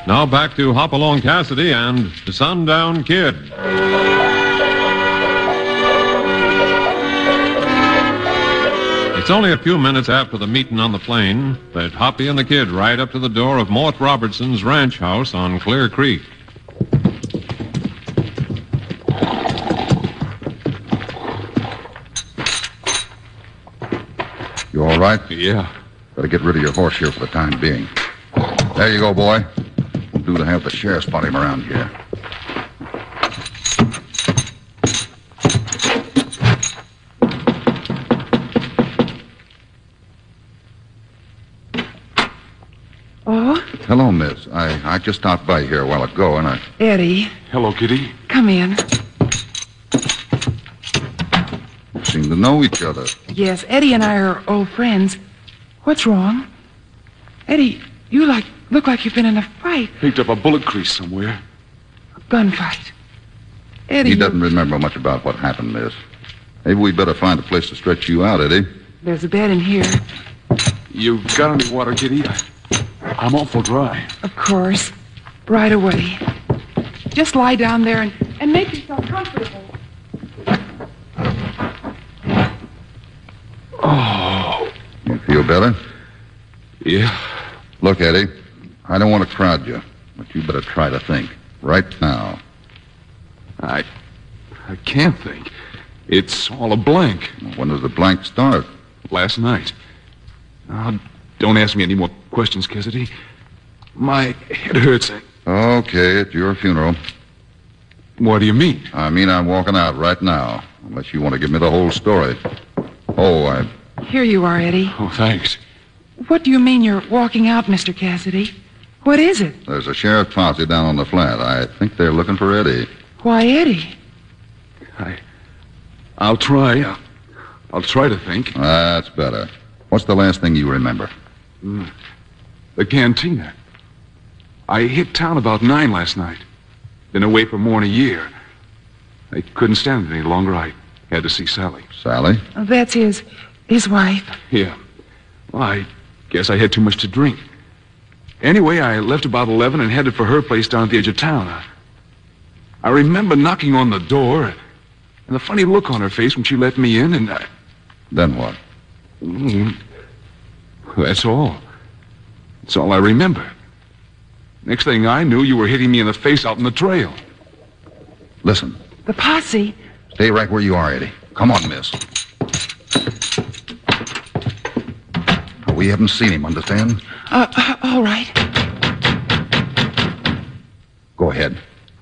Now back to Hopalong Cassidy and the Sundown Kid. It's only a few minutes after the meeting on the plain that Hoppy and the Kid ride up to the door of Mort Robertson's ranch house on Clear Creek. You all right? Yeah. Better get rid of your horse here for the time being. There you go, boy. Won't do to have the sheriff spot him around here. Oh? Hello, miss. I just stopped by here a while ago, and Eddie, Hello, Kitty. come in. we seem to know each other. Yes, Eddie and I are old friends. What's wrong? Eddie, you look like you've been in a fight. Picked up a bullet crease somewhere. A gunfight. Eddie, He doesn't remember much about what happened, miss. Maybe we better find a place to stretch you out, Eddie. there's a bed in here. You got any water, Kitty? I'm awful dry. Of course. Right away. Just lie down there and make yourself comfortable. Oh. You feel better? Yeah. Look, Eddie, I don't want to crowd you, but you better try to think. Right now. I can't think. It's all a blank. When does the blank start? Last night. Now, don't ask me any more questions, Cassidy. My head hurts. Okay, it's your funeral. What do you mean? I mean, I'm walking out right now, unless you want to give me the whole story. Oh, Here you are, Eddie. Oh, thanks. What do you mean you're walking out, Mr. Cassidy? What is it? there's a sheriff posse down on the flat. I think they're looking for Eddie. Why, Eddie? I'll try. I'll try to think. That's better. What's the last thing you remember? The cantina. I hit town about 9 last night. Been away for more than a year. I couldn't stand it any longer. I had to see Sally. Sally? Oh, that's his wife. Yeah. Well, I guess I had too much to drink. Anyway, I left about 11 and headed for her place down at the edge of town. I remember knocking on the door and the funny look on her face when she let me in, and Then what? That's all. That's all I remember. Next thing I knew, you were hitting me in the face out in the trail. Listen. The posse. Stay right where you are, Eddie. Come on, miss. We haven't seen him, understand? All right. Go ahead.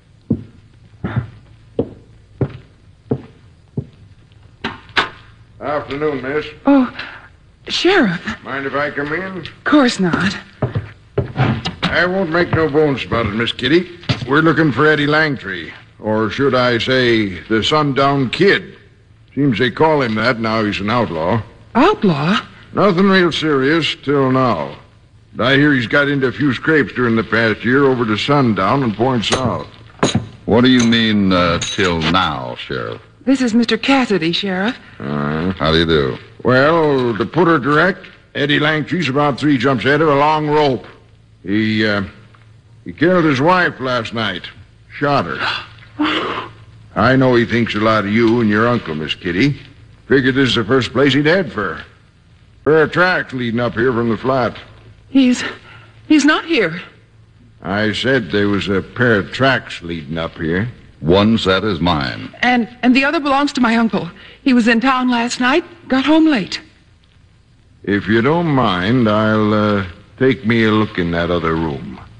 Afternoon, miss. Oh, Sheriff. Mind if I come in? Of course not. I won't make no bones about it, Miss Kitty. We're looking for Eddie Langtry. Or should I say, the Sundown Kid. Seems they call him that, now he's an outlaw. Outlaw? Nothing real serious till now. But I hear he's got into a few scrapes during the past year over to Sundown and Point South. What do you mean, till now, Sheriff? This is Mr. Cassidy, Sheriff. How do you do? Well, to put her direct, Eddie Langtry's about 3 jumps ahead of a long rope. He killed his wife last night. Shot her. I know he thinks a lot of you and your uncle, Miss Kitty. Figured this is the first place he'd head for. Pair of tracks leading up here from the flat. He's not here. I said there was a pair of tracks leading up here. One set is mine. And the other belongs to my uncle. He was in town last night, got home late. If you don't mind, I'll take me a look in that other room.